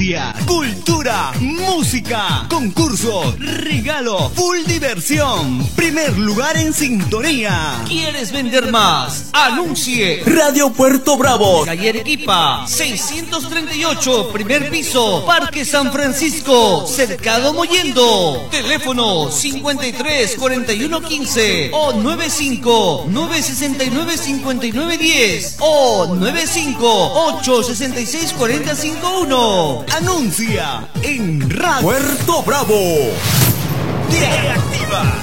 noticias, cultura, música, concursos, regalo, full diversión. Primer lugar en sintonía. ¿Quieres vender más? Anuncie. Radio Puerto Bravo, Calle Arequipa, 638, primer piso, Parque San Francisco, Cercado Mollendo. Teléfono 53 41 15 o 95 969 59 10 o 95 866 40 51. Anuncia en Radio Puerto Bravo. Te activa.